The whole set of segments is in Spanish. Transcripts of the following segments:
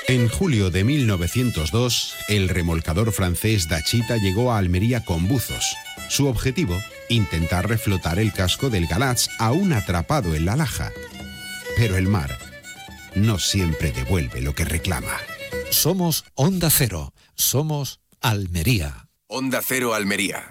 En julio de 1902, el remolcador francés Dachita llegó a Almería con buzos. Su objetivo, intentar reflotar el casco del Galatz aún atrapado en la laja. Pero el mar no siempre devuelve lo que reclama. Somos Onda Cero, somos Almería. Onda Cero Almería.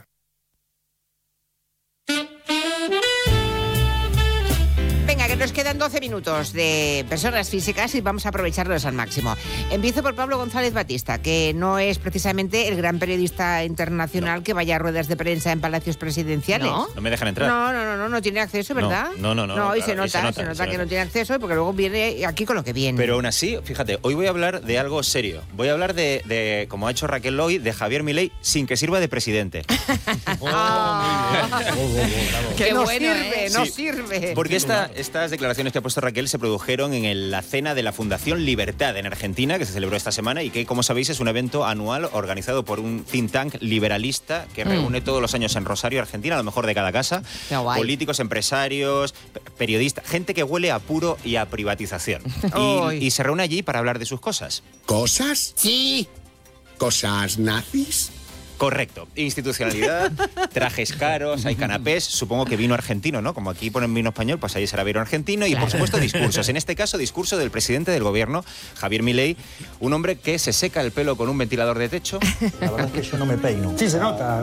Venga, que nos quedan 12 minutos de personas físicas y vamos a aprovecharlos al máximo. Empiezo por Pablo González Batista, que no es precisamente el gran periodista internacional que vaya a ruedas de prensa en palacios presidenciales. No me dejan entrar. No tiene acceso, ¿verdad? No, y se nota que no tiene acceso porque luego viene aquí con lo que viene. Pero aún así, fíjate, hoy voy a hablar de algo serio. Voy a hablar de como ha hecho Raquel hoy, de Javier Milei sin que sirva de presidente. Que no sirve, no sirve. Porque estas declaraciones que ha puesto Raquel se produjeron en la cena de la Fundación Libertad en Argentina, que se celebró esta semana y que, como sabéis, es un evento anual organizado por un think tank liberalista que reúne todos los años en Rosario, Argentina, a lo mejor de cada casa, políticos, empresarios, periodistas, gente que huele a puro y a privatización. Y se reúne allí para hablar de sus cosas. ¿Cosas? Sí. ¿Cosas nazis? Correcto. Institucionalidad, trajes caros, hay canapés, supongo que vino argentino, ¿no? Como aquí ponen vino español, pues ahí será vino argentino y, por supuesto, discursos. En este caso, discurso del presidente del gobierno, Javier Milei, un hombre que se seca el pelo con un ventilador de techo. La verdad es que yo no me peino. Sí, se nota.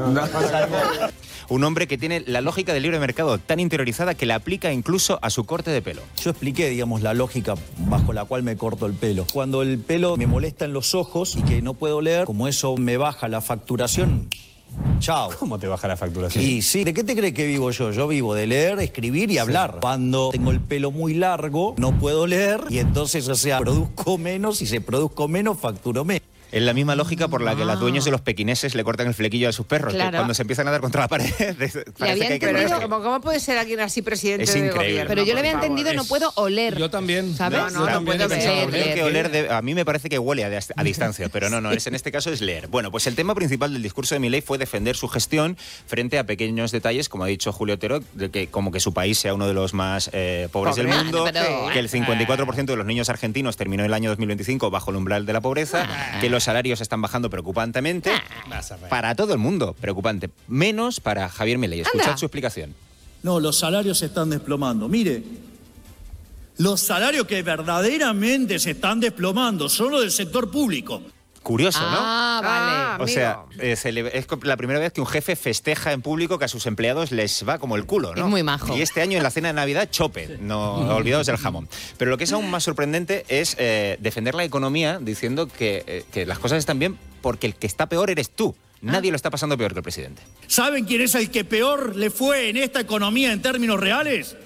Un hombre que tiene la lógica del libre mercado tan interiorizada que la aplica incluso a su corte de pelo. Yo expliqué, digamos, la lógica bajo la cual me corto el pelo. Cuando el pelo me molesta en los ojos y que no puedo leer, como eso me baja la facturación, chao. ¿Cómo te baja la facturación? Y sí, ¿de qué te crees que vivo yo? Yo vivo de leer, escribir y hablar. Cuando tengo el pelo muy largo, no puedo leer y entonces, produzco menos y si produzco menos, facturo menos. Es la misma lógica por la que los dueños de los pequineses le cortan el flequillo a sus perros. Claro. Que cuando se empiezan a dar contra la pared, parece que hay que... ¿Cómo puede ser alguien así presidente es del increíble. gobierno? Pero yo le había entendido, no puedo oler. Yo también. ¿Sabes? No puedo oler. A mí me parece que huele a distancia, pero no, en este caso es leer. Bueno, pues el tema principal del discurso de Milei fue defender su gestión frente a pequeños detalles, como ha dicho Julio Otero, de que como que su país sea uno de los más pobres del mundo, que el 54% de los niños argentinos terminó el año 2025 bajo el umbral de la pobreza, que los salarios están bajando preocupantemente, para todo el mundo, preocupante, menos para Javier Milei. Escuchad su explicación. No, los salarios se están desplomando. Mire, los salarios que verdaderamente se están desplomando son los del sector público. Curioso, ¿no? Vale. O sea, es la primera vez que un jefe festeja en público que a sus empleados les va como el culo, ¿no? Es muy majo. Y este año en la cena de Navidad, chope, no olvidados del jamón. Pero lo que es aún más sorprendente es defender la economía diciendo que las cosas están bien porque el que está peor eres tú. Nadie lo está pasando peor que el presidente. ¿Saben quién es el que peor le fue en esta economía en términos reales?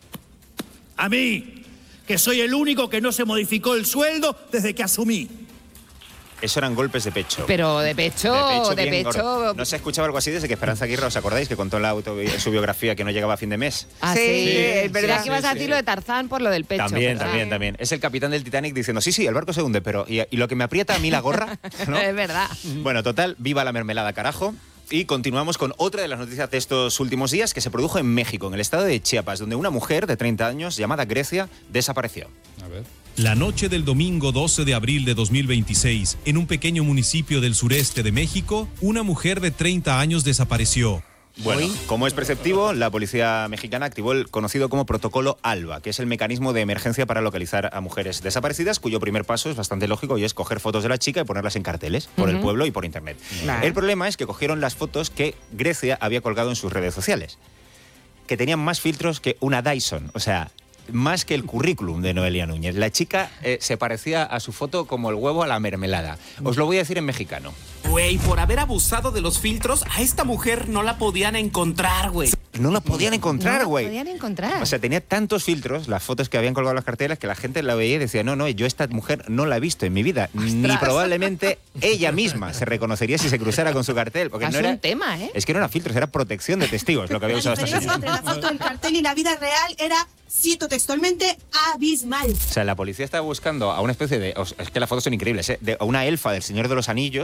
A mí, que soy el único que no se modificó el sueldo desde que asumí. Eso eran golpes de pecho. Pero de pecho. ¿No se escuchaba algo así desde que Esperanza Aguirre, os acordáis, que contó en su biografía que no llegaba a fin de mes? Sí, es verdad. Que ibas a Sí. decir lo de Tarzán por lo del pecho. También. Es el capitán del Titanic diciendo, sí, el barco se hunde, pero ¿y lo que me aprieta a mí la gorra? ¿No? Es verdad. Bueno, total, viva la mermelada, carajo. Y continuamos con otra de las noticias de estos últimos días que se produjo en México, en el estado de Chiapas, donde una mujer de 30 años, llamada Grecia, desapareció. A ver. La noche del domingo 12 de abril de 2026, en un pequeño municipio del sureste de México, una mujer de 30 años desapareció. Bueno, como es perceptivo, la policía mexicana activó el conocido como Protocolo ALBA, que es el mecanismo de emergencia para localizar a mujeres desaparecidas, cuyo primer paso es bastante lógico y es coger fotos de la chica y ponerlas en carteles por el pueblo y por internet. El problema es que cogieron las fotos que Grecia había colgado en sus redes sociales, que tenían más filtros que una Dyson, o sea, más que el currículum de Noelia Núñez. La chica se parecía a su foto como el huevo a la mermelada. Os lo voy a decir en mexicano. Güey, por haber abusado de los filtros, a esta mujer no la podían encontrar, güey. No la podían encontrar, güey. No la podían encontrar. O sea, tenía tantos filtros, las fotos que habían colgado en las carteras, que la gente la veía y decía, no, yo esta mujer no la he visto en mi vida. ¡Ostras! Ni probablemente ella misma se reconocería si se cruzara con su cartel. Porque no era un tema, ¿eh? Es que no eran filtros, era protección de testigos lo que había usado esta señora. Entre la foto del cartel y la vida real era, cito textualmente, abismal. O sea, la policía estaba buscando a una especie de... Es que las fotos son increíbles, ¿eh? A una elfa del Señor de los Anillos con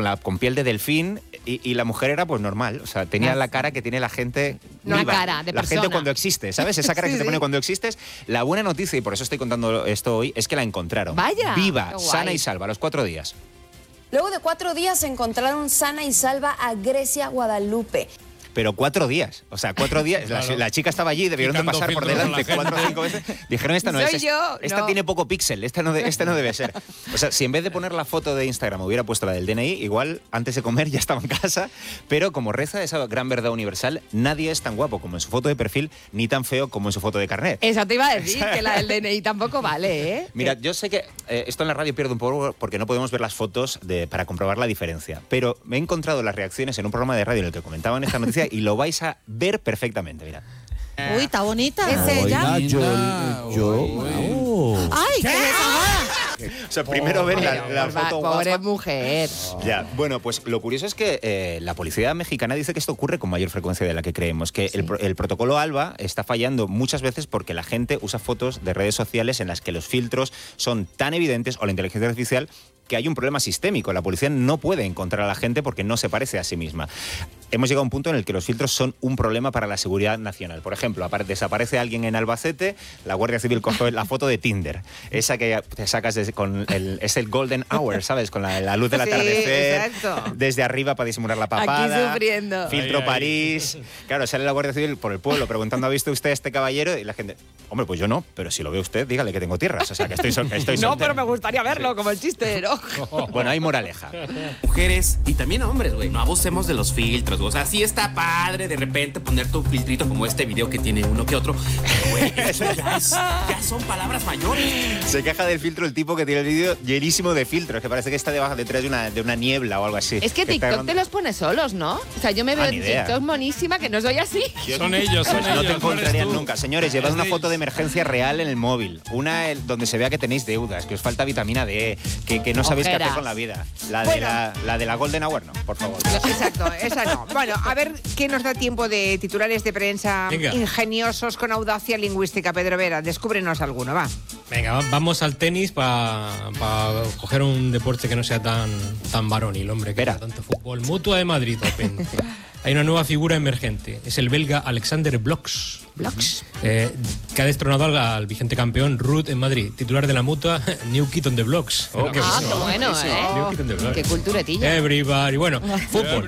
con piel de delfín y la mujer era pues normal, o sea, tenía la cara que tiene la gente No, viva, cara de la persona. gente cuando existe, ¿sabes? Esa cara que se pone cuando existes. La buena noticia, y por eso estoy contando esto hoy, es que la encontraron. Vaya, viva, qué guay. sana y salva, a los 4 días. Luego de 4 días encontraron sana y salva a Grecia Guadalupe. Pero 4 días, o sea, 4 días. Claro. La chica estaba allí, debieron de Quitando pasar por filtros a la delante 4 o gente. 5 veces. Dijeron, esta no Soy es. yo, Esta no. tiene poco píxel, esta no debe ser. O sea, si en vez de poner la foto de Instagram hubiera puesto la del DNI, igual antes de comer ya estaba en casa. Pero como reza esa gran verdad universal, nadie es tan guapo como en su foto de perfil, ni tan feo como en su foto de carnet. Eso te iba a decir, que la del DNI tampoco vale, ¿eh? Mira, yo sé que esto en la radio pierde un poco porque no podemos ver las fotos para comprobar la diferencia, pero me he encontrado las reacciones en un programa de radio en el que comentaban esta noticia y lo vais a ver perfectamente, mira. Uy, está bonita. ¿Es ella? ¡Ay, qué desagradable! O sea, primero ven la foto Pobre guapa. mujer. Ya, bueno, pues lo curioso es que la policía mexicana dice que esto ocurre con mayor frecuencia de la que creemos, que el protocolo ALBA está fallando muchas veces porque la gente usa fotos de redes sociales en las que los filtros son tan evidentes, o la inteligencia artificial, que hay un problema sistémico. La policía no puede encontrar a la gente porque no se parece a sí misma. Hemos llegado a un punto en el que los filtros son un problema para la seguridad nacional. Por ejemplo, desaparece alguien en Albacete, la Guardia Civil coge la foto de Tinder, esa que te sacas es el golden hour, ¿sabes? Con la luz del Sí, atardecer, exacto. desde arriba para disimular la papada. Aquí sufriendo. Filtro Ay, ay. París. Claro, sale la Guardia Civil por el pueblo preguntando, ¿ha visto usted a este caballero? Y la gente, hombre, pues yo no, pero si lo ve usted, dígale que tengo tierras. O sea, que estoy No, soltero. pero me gustaría verlo, como el chiste, ¿no? Bueno, hay moraleja. Mujeres y también hombres, güey. No abusemos de los filtros, güey. O sea, sí está padre de repente poner tu filtrito como este video que tiene uno que otro. Pero, güey, eso ya son palabras mayores. Se queja del filtro el tipo que tiene el vídeo llenísimo de filtros, que parece que está detrás de una niebla o algo así. Es que TikTok te los pone solos, ¿no? O sea, yo me veo ni en idea. TikTok monísima, que no soy así. Son ellos, son Pues ellos. no te eres encontrarían tú. nunca. Señores, llevad Es una de foto de ellos. emergencia real en el móvil. Una donde se vea que tenéis deudas, que os falta vitamina D, que no sabéis qué hacer Ojeras. con la vida. La Bueno. de la Golden Hour, no, por favor. Exacto, esa no. Bueno, a ver qué nos da tiempo de titulares de prensa Venga. ingeniosos con audacia lingüística. Pedro Vera, descúbrenos alguno, va. Venga, vamos al tenis para coger un deporte que no sea tan varonil, hombre, que Vera. sea tanto fútbol. Mutua de Madrid Open. Hay una nueva figura emergente. Es el belga Alexander Blox. Que ha destronado al vigente campeón Ruud en Madrid, titular de la Mutua New Kid on the Blocks. Ah, qué bueno, New Kid on the Blocks. Qué culturetilla. Everybody. Bueno, fútbol.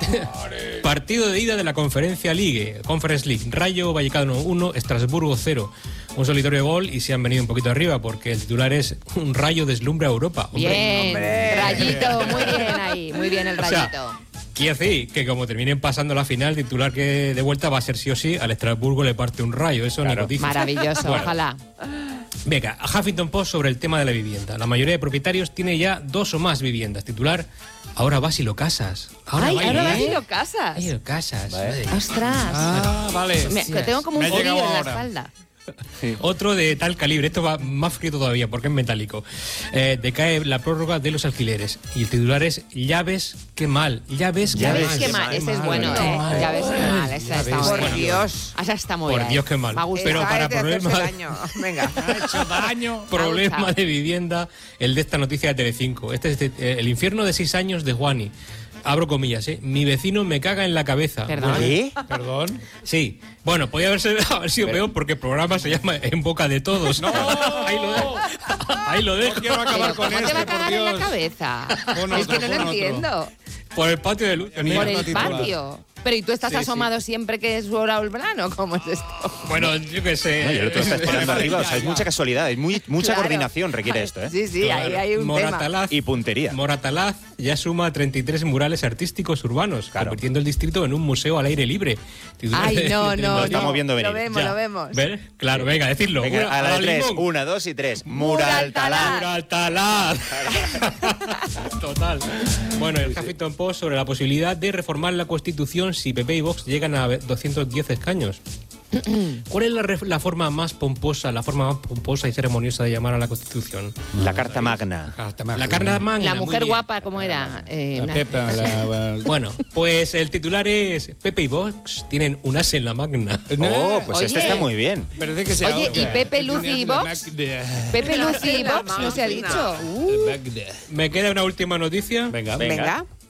Partido de ida de la Conference League. Rayo Vallecano 1, Estrasburgo 0. Un solitario gol y se han venido un poquito arriba porque el titular es un Rayo deslumbra a Europa. Hombre. Bien, Rayito, muy bien ahí, muy bien el O sea, Rayito. quiere decir que como terminen pasando la final, titular que de vuelta va a ser sí o sí, al Estrasburgo le parte un rayo, eso ni noticia. Maravilloso, Bueno. ojalá. Venga, Huffington Post sobre el tema de la vivienda. La mayoría de propietarios tiene ya 2 o más viviendas. Titular, ahora vas y lo casas. Ay, va y ahora lo- vas y lo casas. Ay, lo casas. Madre. Ostras. Ah, vale. Que tengo como un Me ha frío llegado en la ahora. espalda. Otro de tal calibre, esto va más frío todavía porque es metálico. Decae la prórroga de los alquileres. Y el titular es, ya ves qué mal, ya ves Ya ves qué mal. Ese es bueno, ¿eh? Ya ves qué mal. Esa está muy Por bien. Dios. Esa está muy Por bien. Dios, qué mal. Me ha gustado. Pero Esa para es de hacerse problemas, daño. Venga. Ha hecho daño. problema Pausa. de vivienda, el de esta noticia de Telecinco. Este es el infierno de 6 años de Juani. Abro comillas, ¿eh? Mi vecino me caga en la cabeza. ¿Perdón? ¿Qué? Perdón. Sí. Bueno, podía haber sido peor porque el programa se llama En Boca de Todos. ¡No! Ahí lo dejo. No quiero acabar Pero con ¿cómo te va a este, por cagar en la Dios. cabeza? Pon Es que otro, no lo pon otro. entiendo. Por el patio de luz. Por Mira, el titular. patio. Pero ¿y tú estás Sí, asomado siempre que es su hora o el verano? ¿Cómo es esto? Bueno, yo qué sé. No, y el otro está esperando arriba, o sea, es mucha casualidad, es mucha Claro. coordinación requiere esto, ¿eh? Sí, sí, ahí hay un tema. Moratalaz. Y puntería. Moratalaz ya suma 33 murales artísticos urbanos, Claro. convirtiendo el distrito en un museo al aire libre. Titular Ay, de- no, de- no, Lo estamos no. viendo venir. Lo vemos, Ya. lo vemos. ¿Ver? Claro, venga, decirlo. Venga, a la de 3, limón. 1, 2 y 3. Muraltalaz. Muraltalaz. Muraltalaz. Total. Bueno, el Huffington Post sobre la posibilidad de reformar la Constitución si PP y Vox llegan a 210 escaños. ¿Cuál es la forma más pomposa y ceremoniosa de llamar a la Constitución? La Carta Magna. La Carta Magna. La muy mujer bien. guapa, ¿cómo era? Una- Pepa, Bueno, pues el titular es Pepe y Vox tienen un as en la magna. Oh, pues este Oye. está muy bien. Parece que se Oye, ahoga. ¿y Pepe, Lucy y Vox? Pepe, Lucy y La Vox, ¿no se ha máquina. dicho? Me queda una última noticia. Venga. Venga.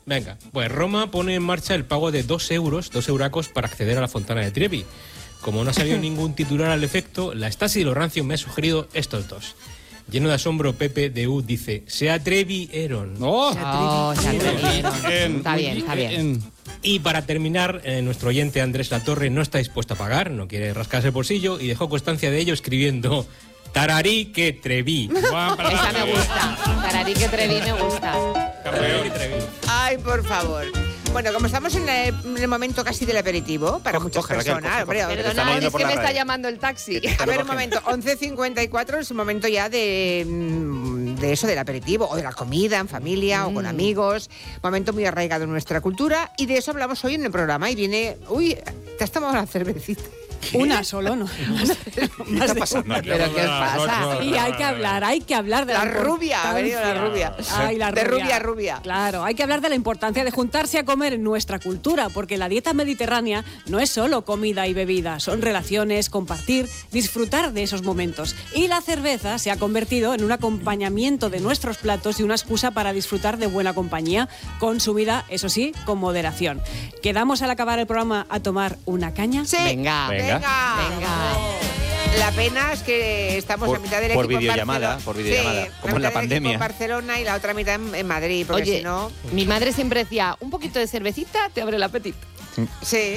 Venga, pues Roma pone en marcha el pago de 2 euracos para acceder a la Fontana de Trevi. Como no ha salido ningún titular al efecto, la Stasi y lo rancio me ha sugerido estos dos. Lleno de asombro, Pepe de U dice: se atrevieron. Se atrevieron. Está bien, está bien. Y para terminar, nuestro oyente Andrés Latorre no está dispuesto a pagar, no quiere rascarse el bolsillo y dejó constancia de ello escribiendo: tararí que treví. Esa me gusta. Tararí que treví me gusta. Ay, por favor. Bueno, como estamos en el momento casi del aperitivo, para muchas personas... Perdona, es que me está llamando el taxi. A ver, un momento, 11:54 es el momento ya de eso, del aperitivo, o de la comida en familia, o con amigos. Momento muy arraigado en nuestra cultura, y de eso hablamos hoy en el programa. Y viene... Uy, te has tomado una cervecita. ¿Qué? Una solo, ¿no? ¿Qué está pasando aquí? ¿Pero qué os pasa? Y hay que hablar de la rubia, ha venido la rubia. Ay, la rubia. De rubia a rubia. Claro, hay que hablar de la importancia de juntarse a comer en nuestra cultura, porque la dieta mediterránea no es solo comida y bebida, son relaciones, compartir, disfrutar de esos momentos. Y la cerveza se ha convertido en un acompañamiento de nuestros platos y una excusa para disfrutar de buena compañía, consumida, eso sí, con moderación. ¿Quedamos al acabar el programa a tomar una caña? Sí. Venga. La pena es que estamos a mitad del equipo por videollamada, como en la pandemia. En Barcelona y la otra mitad en Madrid, porque Oye, si no... mi madre siempre decía, un poquito de cervecita te abre el apetito. Sí.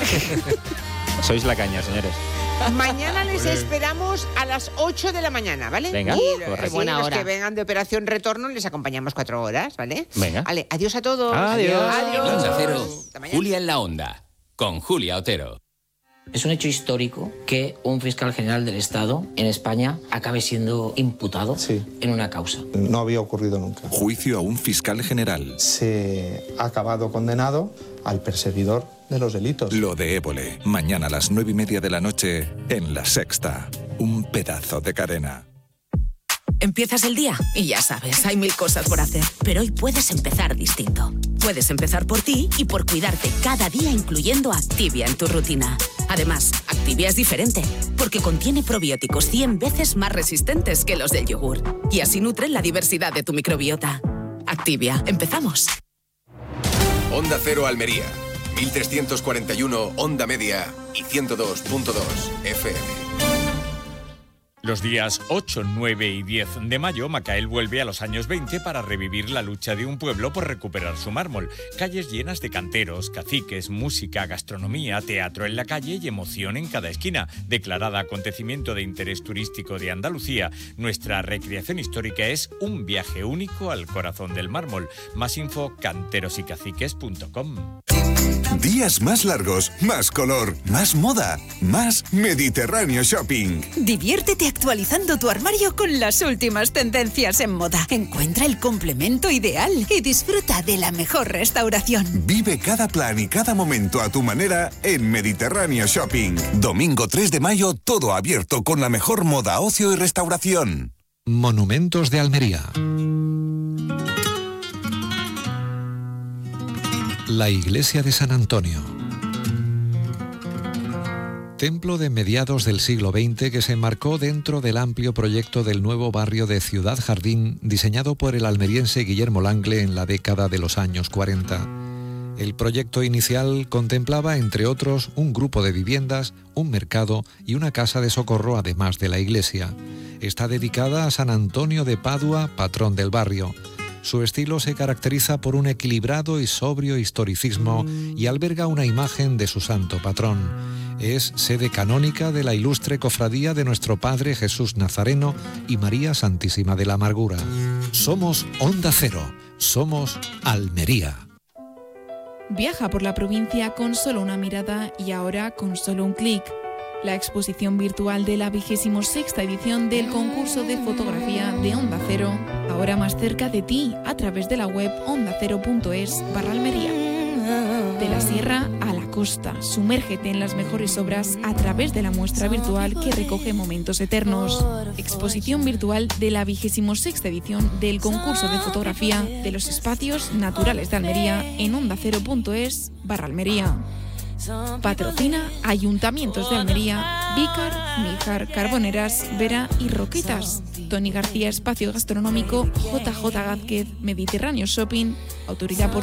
Sois la caña, señores. Mañana les esperamos a las 8 de la mañana, ¿vale? Venga, y los que vengan de Operación Retorno les acompañamos 4 horas, ¿vale? Venga. Vale, adiós a todos. Adiós. Onda Cero, Julia en la Onda, con Julia Otero. Es un hecho histórico que un fiscal general del Estado en España acabe siendo imputado en una causa. No había ocurrido nunca. Juicio a un fiscal general. Se ha acabado condenado al perseguidor de los delitos. Lo de Évole, mañana a las 9:30 de la noche en La Sexta. Un pedazo de cadena. Empiezas el día y ya sabes, hay 1000 cosas por hacer. Pero hoy puedes empezar distinto. Puedes empezar por ti y por cuidarte cada día, incluyendo Activia en tu rutina. Además, Activia es diferente, porque contiene probióticos 100 veces más resistentes que los del yogur. Y así nutren la diversidad de tu microbiota. Activia, empezamos. Onda Cero Almería, 1341 Onda Media y 102.2 FM. Los días 8, 9 y 10 de mayo, Macael vuelve a los años 20 para revivir la lucha de un pueblo por recuperar su mármol. Calles llenas de canteros, caciques, música, gastronomía, teatro en la calle y emoción en cada esquina. Declarada acontecimiento de interés turístico de Andalucía, nuestra recreación histórica es un viaje único al corazón del mármol. Más info, canterosycaciques.com. Días más largos, más color, más moda, más Mediterráneo Shopping. Diviértete actualizando tu armario con las últimas tendencias en moda. Encuentra el complemento ideal y disfruta de la mejor restauración. Vive cada plan y cada momento a tu manera en Mediterráneo Shopping. Domingo 3 de mayo, todo abierto con la mejor moda, ocio y restauración. Monumentos de Almería. La iglesia de San Antonio. Templo de mediados del siglo XX que se enmarcó dentro del amplio proyecto del nuevo barrio de Ciudad Jardín diseñado por el almeriense Guillermo Langle en la década de los años 40. El proyecto inicial contemplaba, entre otros, un grupo de viviendas, un mercado y una casa de socorro, además de la iglesia. Está dedicada a San Antonio de Padua, patrón del barrio. Su estilo se caracteriza por un equilibrado y sobrio historicismo y alberga una imagen de su santo patrón. Es sede canónica de la ilustre cofradía de nuestro Padre Jesús Nazareno y María Santísima de la Amargura. Somos Onda Cero, somos Almería. Viaja por la provincia con solo una mirada y ahora con solo un clic. La exposición virtual de la 26ª edición del concurso de fotografía de Onda Cero, ahora más cerca de ti a través de la web ondacero.es/Almería. De la sierra a la costa, sumérgete en las mejores obras a través de la muestra virtual que recoge momentos eternos. Exposición virtual de la 26ª edición del concurso de fotografía de los espacios naturales de Almería en ondacero.es/Almería. Patrocina Ayuntamientos de Almería, Vícar, Níjar, Carboneras, Vera y Roquetas. Tony García, Espacio Gastronómico, JJ Gázquez, Mediterráneo Shopping, Autoridad